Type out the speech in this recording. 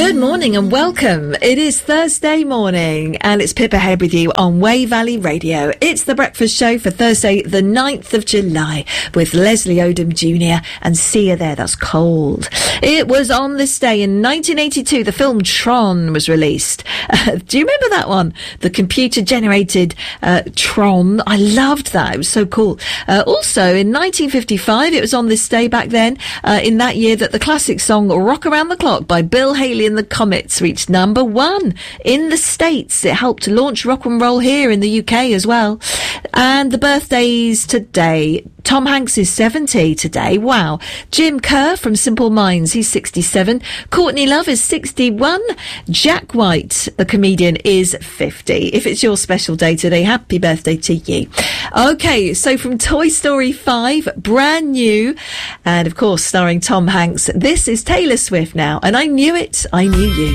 Good morning and welcome. It is Thursday morning and it's Pippa Head with you on Way Valley Radio. It's the breakfast show for Thursday, the 9th of July with Leslie Odom Jr. and See You There, That's Cold. It was on this day in 1982, the film Tron was released. Do you remember that one? The computer-generated Tron. I loved that. It was so cool. Also, in 1955, it was on this day back then, in that year, that the classic song Rock Around the Clock by Bill Haley and the Comets reached number 1 in the States. It helped to launch rock and roll here in the UK as well. And the birthdays today. Tom Hanks is 70 today. Wow. Jim Kerr from Simple Minds, he's 67. Courtney Love is 61. Jack White, the comedian, is 50. If it's your special day today, happy birthday to you. Okay, so from Toy Story 5, brand new, and of course starring Tom Hanks, this is Taylor Swift now. And I knew it, I knew you.